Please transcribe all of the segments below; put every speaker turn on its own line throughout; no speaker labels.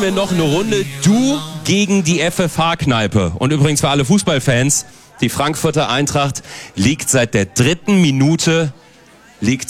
wir noch eine Runde. Du gegen die FFH-Kneipe. Und übrigens für alle Fußballfans, die Frankfurter Eintracht liegt seit der dritten Minute mit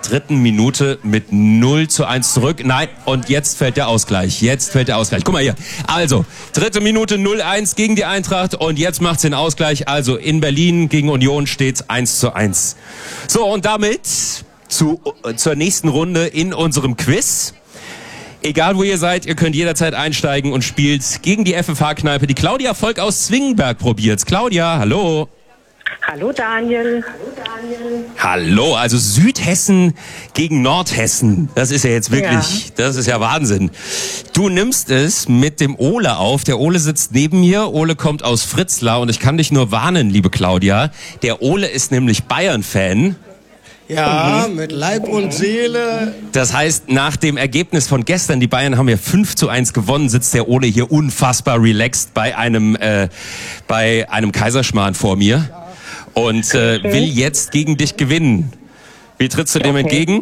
0:1 zurück. Nein, und jetzt fällt der Ausgleich. Guck mal hier. Also, dritte Minute 0:1 gegen die Eintracht und jetzt macht's den Ausgleich. Also in Berlin gegen Union steht's 1:1. So, und damit zur nächsten Runde in unserem Quiz. Egal wo ihr seid, ihr könnt jederzeit einsteigen und spielt gegen die FFH-Kneipe. Die Claudia Volk aus Zwingenberg probiert's. Claudia, hallo.
Hallo Daniel.
Hallo, also Südhessen gegen Nordhessen. Das ist ja jetzt wirklich, Das ist ja Wahnsinn. Du nimmst es mit dem Ole auf. Der Ole sitzt neben mir. Ole kommt aus Fritzlar und ich kann dich nur warnen, liebe Claudia. Der Ole ist nämlich Bayern-Fan.
Ja, mit Leib und Seele.
Das heißt, nach dem Ergebnis von gestern, die Bayern haben ja 5:1 gewonnen, sitzt der Ole hier unfassbar relaxed bei einem Kaiserschmarrn vor mir und will jetzt gegen dich gewinnen. Wie trittst du dem entgegen?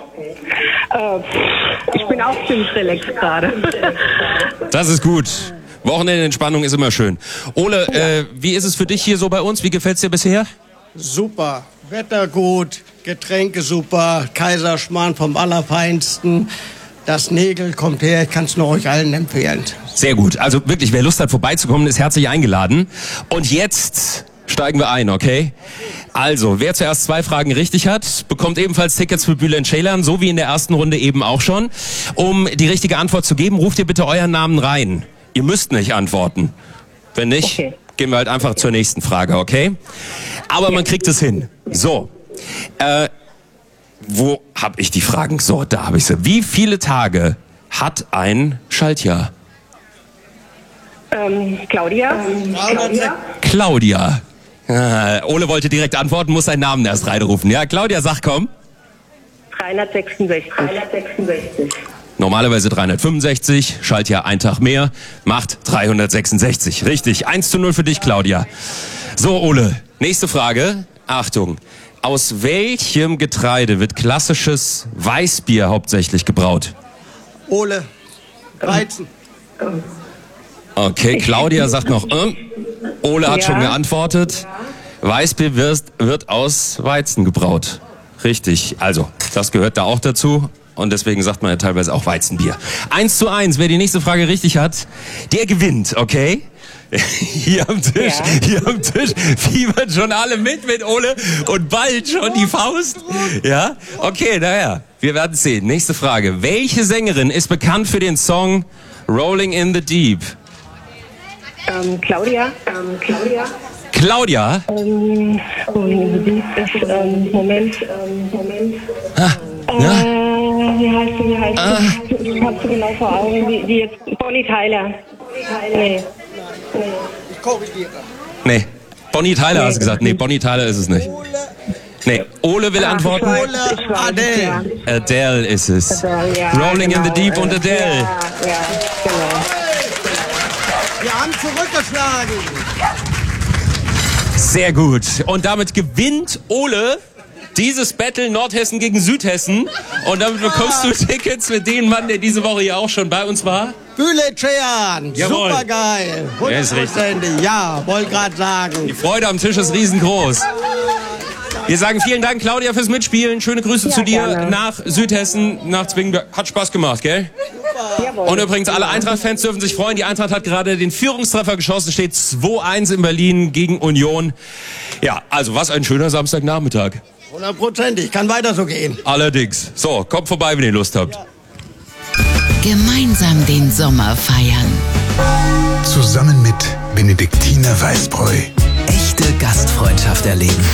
Ich bin auch ziemlich relaxed gerade.
Das ist gut. Wochenendentspannung ist immer schön. Ole, wie ist es für dich hier so bei uns? Wie gefällt's dir bisher?
Super, Wetter gut, Getränke super, Kaiserschmarrn vom Allerfeinsten. Das Nägel kommt her, ich kann es nur euch allen empfehlen.
Sehr gut. Also wirklich, wer Lust hat vorbeizukommen, ist herzlich eingeladen. Und jetzt steigen wir ein, okay? Also, wer zuerst 2 Fragen richtig hat, bekommt ebenfalls Tickets für Bülent Ceylan, so wie in der ersten Runde eben auch schon. Um die richtige Antwort zu geben, ruft ihr bitte euren Namen rein. Ihr müsst nicht antworten. Wenn nicht, gehen wir halt einfach zur nächsten Frage, okay? Aber man kriegt es hin. So, wo habe ich die Fragen? So, da habe ich sie. Wie viele Tage hat ein Schaltjahr?
Claudia?
Claudia. Ole wollte direkt antworten, muss seinen Namen erst reinrufen. Ja, Claudia, sag komm.
366.
Normalerweise 365, Schaltjahr ein Tag mehr, macht 366. Richtig, 1:0 für dich, Claudia. So, Ole, nächste Frage. Achtung, aus welchem Getreide wird klassisches Weißbier hauptsächlich gebraut?
Ole, Weizen.
Okay, Claudia sagt noch, Ole hat schon geantwortet. Weißbier wird aus Weizen gebraut. Richtig, also, das gehört da auch dazu. Und deswegen sagt man ja teilweise auch Weizenbier. 1:1, wer die nächste Frage richtig hat, der gewinnt, okay? Hier am Tisch fiebern schon alle mit Ole und bald schon die Faust. Ja? Okay, naja, wir werden sehen. Nächste Frage. Welche Sängerin ist bekannt für den Song Rolling in the Deep?
Claudia?
Claudia?
Moment. Wie heißt sie? Ich hab sie genau vor Augen. Die jetzt, Bonnie Tyler. Nee.
Ich korrigiere.
Nee. Bonnie Tyler hast du gesagt. Nee, Bonnie Tyler ist es nicht. Nee, Ole will antworten.
Adele.
Adele ist es. Rolling in the Deep und Adele.
Ja, genau.
Wir haben zurückgeschlagen.
Sehr gut. Und damit gewinnt Ole dieses Battle Nordhessen gegen Südhessen. Und damit bekommst du Tickets für den Mann, der diese Woche ja auch schon bei uns war.
Bülent Ceylan, super geil. 100%. Ja, wollte gerade sagen.
Die Freude am Tisch ist riesengroß. Wir sagen vielen Dank, Claudia, fürs Mitspielen. Schöne Grüße zu dir nach Südhessen, nach Zwingenberg. Hat Spaß gemacht, gell?
Jawohl.
Und übrigens, alle Eintracht-Fans dürfen sich freuen. Die Eintracht hat gerade den Führungstreffer geschossen. Steht 2:1 in Berlin gegen Union. Ja, also was ein schöner Samstagnachmittag.
100%, kann weiter so gehen.
Allerdings. So, kommt vorbei, wenn ihr Lust habt.
Gemeinsam den Sommer feiern.
Zusammen mit Benediktiner Weißbräu.
Echte Gastfreundschaft erleben.